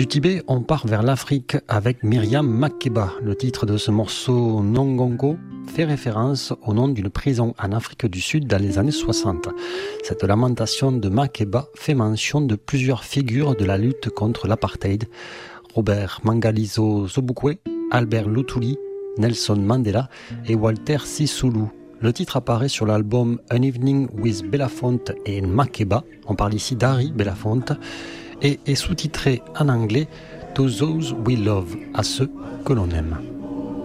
Du Tibet, on part vers l'Afrique avec Miriam Makeba. Le titre de ce morceau, Nongongo, fait référence au nom d'une prison en Afrique du Sud dans les années 60. Cette lamentation de Makeba fait mention de plusieurs figures de la lutte contre l'apartheid. Robert Mangalizo Sobukwe, Albert Luthuli, Nelson Mandela et Walter Sisulu. Le titre apparaît sur l'album An Evening with Belafonte et Makeba. On parle ici d'Harry Belafonte. Et est sous-titré en anglais To Those We Love, à ceux que l'on aime.